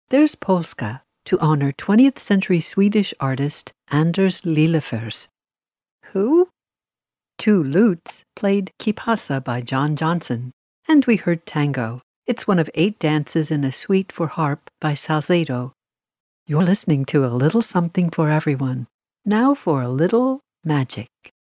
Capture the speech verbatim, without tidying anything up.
There's Polska, to honor twentieth century Swedish artist Anders Lillefors. Who? Two lutes played Kipasa by John Johnson. And we heard Tango. It's one of eight dances in a suite for harp by Salcedo. You're listening to A Little Something for Everyone. Now for a little magic.